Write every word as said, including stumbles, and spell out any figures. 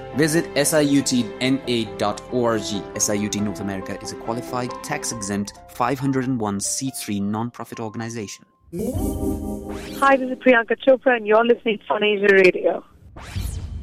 Visit siutna dot org. S I U T North America is a qualified, tax-exempt, five oh one c three non-profit organization. Hi, this is Priyanka Chopra and you're listening to Fun Asia Radio.